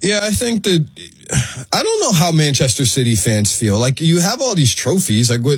Yeah, I think that I don't know how Manchester City fans feel. Like, you have all these trophies. Like,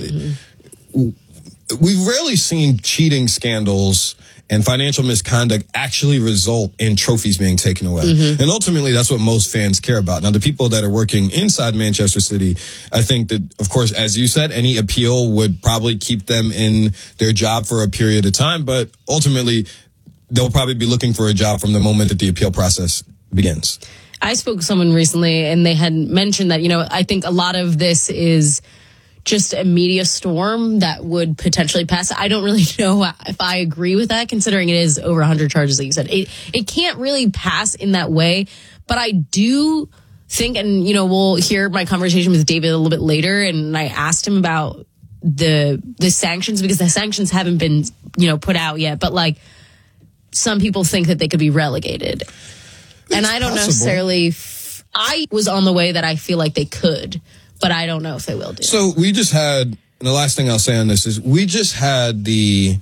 we've rarely seen cheating scandals and financial misconduct actually result in trophies being taken away. And ultimately, that's what most fans care about. Now, the people that are working inside Manchester City, I think that, of course, as you said, any appeal would probably keep them in their job for a period of time. But ultimately, they'll probably be looking for a job from the moment that the appeal process begins. I spoke to someone recently, and they had mentioned that, I think a lot of this is just a media storm that would potentially pass. I don't really know if I agree with that, considering it is over 100 charges, like you said. It can't really pass in that way, but I do think, and, we'll hear my conversation with David a little bit later, and I asked him about the sanctions, because the sanctions haven't been, put out yet, but, like, some people think that they could be relegated. And I don't necessarily, I was on the way that I feel like they could, but I don't know if they will do. So we just had, and the last thing I'll say on this is, we just had the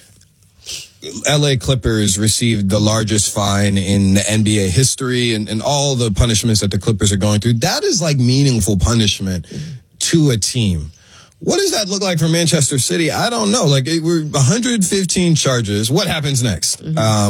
LA Clippers received the largest fine in the NBA history, and all the punishments that the Clippers are going through. That is like meaningful punishment to a team. What does that look like for Manchester City? I don't know. Like, we're 115 charges. What happens next?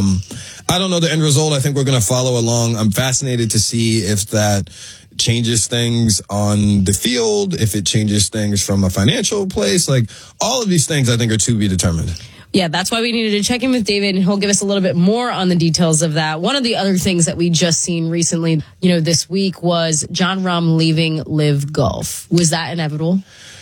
I don't know the end result. I think we're going to follow along. I'm fascinated to see if that changes things on the field, if it changes things from a financial place. Like, all of these things I think are to be determined. Yeah, that's why we needed to check in with David, and he'll give us a little bit more on the details of that. One of the other things that we just seen recently, this week, was Jon Rahm leaving LIV Golf. Was that inevitable?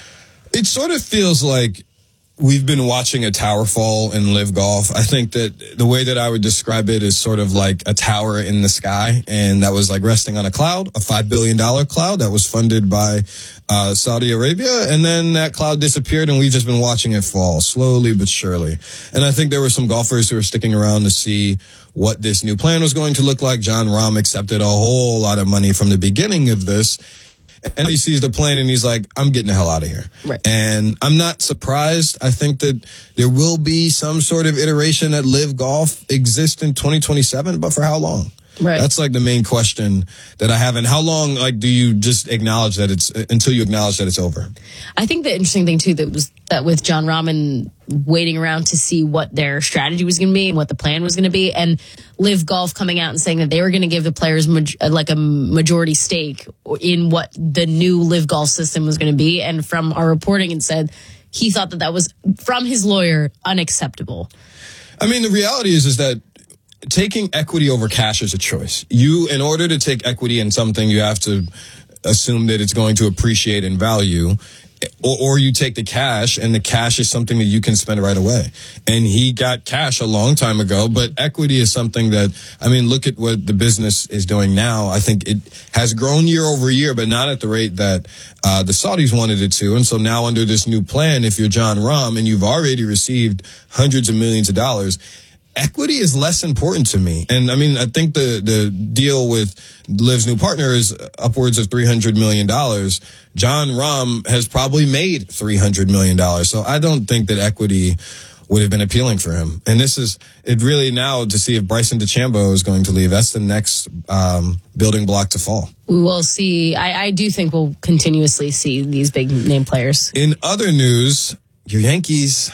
It sort of feels like we've been watching a tower fall in LIV Golf. I think that the way that I would describe it is sort of like a tower in the sky, and that was like resting on a cloud, a $5 billion cloud that was funded by Saudi Arabia, and then that cloud disappeared, and we've just been watching it fall slowly but surely. And I think there were some golfers who were sticking around to see what this new plan was going to look like. Jon Rahm accepted a whole lot of money from the beginning of this. And he sees the plane and he's like, I'm getting the hell out of here. Right. And I'm not surprised. I think that there will be some sort of iteration that LIV Golf exists in 2027, but for how long? Right. That's like the main question that I have. And how long, do you just acknowledge that until you acknowledge that it's over? I think the interesting thing too, that with Jon Rahm and waiting around to see what their strategy was going to be and what the plan was going to be, and LIV Golf coming out and saying that they were going to give the players like a majority stake in what the new LIV Golf system was going to be. And from our reporting, it said he thought that was, from his lawyer, unacceptable. I mean, the reality is that taking equity over cash is a choice. In order to take equity in something, you have to assume that it's going to appreciate in value, or you take the cash, and the cash is something that you can spend right away. And he got cash a long time ago, but equity is something that, look at what the business is doing now. I think it has grown year over year, but not at the rate that the Saudis wanted it to. And so now under this new plan, if you're Jon Rahm and you've already received hundreds of millions of dollars, equity is less important to me. And I think the deal with LIV's new partner is upwards of $300 million. Jon Rahm has probably made $300 million. So I don't think that equity would have been appealing for him. And this is it really now to see if Bryson DeChambeau is going to leave. That's the next building block to fall. We will see. I do think we'll continuously see these big name players. In other news, your Yankees.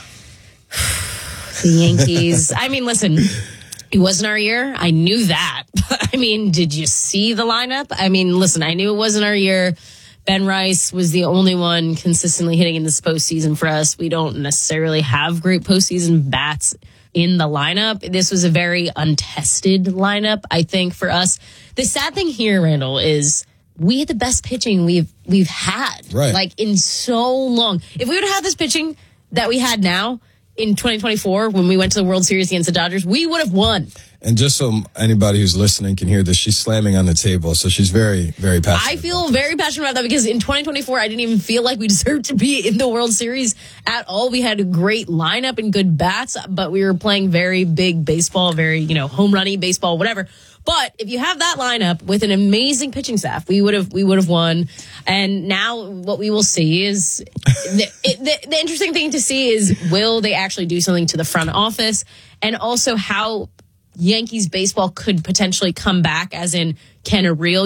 The Yankees. Listen, it wasn't our year. I knew that. Did you see the lineup? Listen, I knew it wasn't our year. Ben Rice was the only one consistently hitting in this postseason for us. We don't necessarily have great postseason bats in the lineup. This was a very untested lineup, I think, for us. The sad thing here, Randall, is we had the best pitching we've had, right, in so long. If we would have had this pitching that we had now in 2024, when we went to the World Series against the Dodgers, we would have won. And just so anybody who's listening can hear this, she's slamming on the table, so she's very, very passionate. I feel very passionate about that because in 2024, I didn't even feel like we deserved to be in the World Series at all. We had a great lineup and good bats, but we were playing very big baseball, very, home runny baseball, whatever. But if you have that lineup with an amazing pitching staff, we would have won. And now what we will see is the interesting thing to see is, will they actually do something to the front office, and also how Yankees baseball could potentially come back, as in, can a real